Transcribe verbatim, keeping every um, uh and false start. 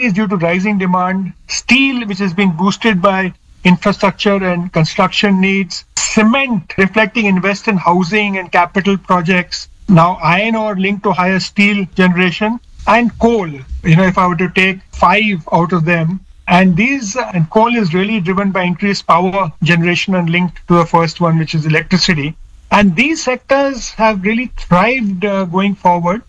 is due to rising demand, steel, which is being boosted by infrastructure and construction needs, cement, reflecting invest in housing and capital projects, now iron ore linked to higher steel generation, and coal. You know, if I were to take five out of them, and these, and coal is really driven by increased power generation and linked to the first one, which is electricity. And these sectors have really thrived uh, going forward.